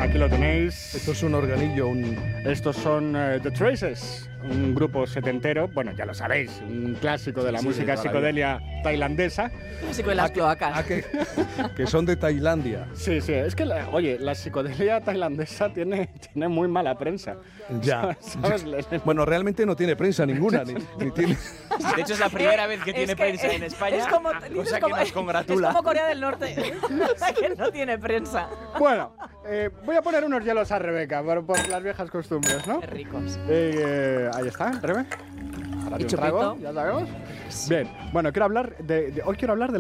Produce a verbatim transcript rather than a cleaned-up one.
aquí lo tenéis. Esto es un organillo, un... Estos son uh, The Traces, un grupo setentero, bueno, ya lo sabéis, un clásico de la Sí, música sí, psicodelia tailandesa. Clásico de las cloacas. Ah, que, que son de Tailandia. Sí, sí, es que, la, oye, la psicodelia tailandesa tiene, tiene muy mala prensa. Ya. ¿Sabes? Bueno, realmente no tiene prensa ninguna, ni, ni tiene... De hecho, es la primera vez que Es tiene que prensa en España, Es como, cosa dices que como- nos congratula. Es como Corea del Norte, que no tiene prensa. Bueno, eh, voy a poner unos hielos a Rebeca por, por las viejas costumbres, ¿no? Qué ricos. Eh, eh, ahí está, Rebe. Ahora Y un trago, chupito. ya sabemos. Bien, bueno, quiero hablar de, de- hoy quiero hablar de